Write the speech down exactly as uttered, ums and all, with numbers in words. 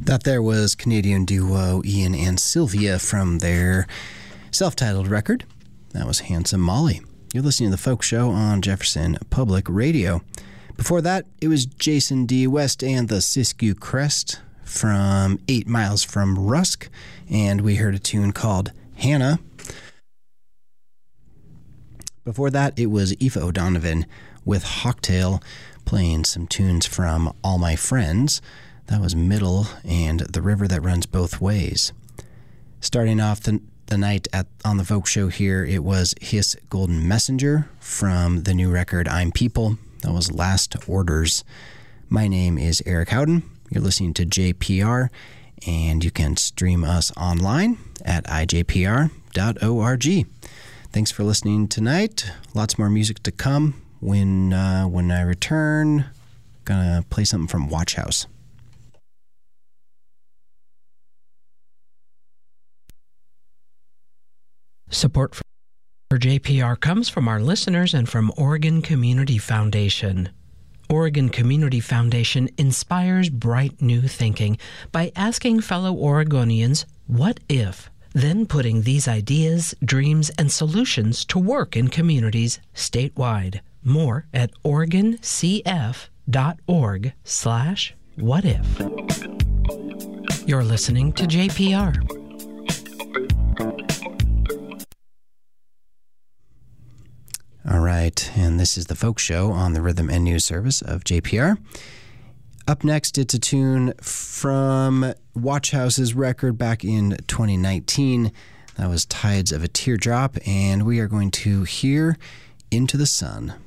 That there was Canadian duo Ian and Sylvia from their self-titled record. That was Handsome Molly. You're listening to The Folk Show on Jefferson Public Radio. Before that, it was Jason D. West and the Siskiyou Crest from Eight Miles from Rusk, and we heard a tune called Hannah. Before that, it was Aoife O'Donovan with Hawktail playing some tunes from All My Friends. That was Middle and The River That Runs Both Ways. Starting off the, the night at on the Folk Show here, it was Hiss Golden Messenger from the new record I'm People. That was Last Orders. My name is Eric Howden. You're listening to J P R, and you can stream us online at i j p r dot org. Thanks for listening tonight. Lots more music to come. When uh, when I return, gonna play something from Watch House. Support for J P R comes from our listeners and from Oregon Community Foundation. Oregon Community Foundation inspires bright new thinking by asking fellow Oregonians, what if? Then putting these ideas, dreams, and solutions to work in communities statewide. More at oregon c f dot org slash what if. You're listening to J P R. All right, and this is the Folk Show on the Rhythm and News Service of J P R. Up next, it's a tune from Watch House's record back in twenty nineteen. That was Tides of a Teardrop, and we are going to hear Into the Sun.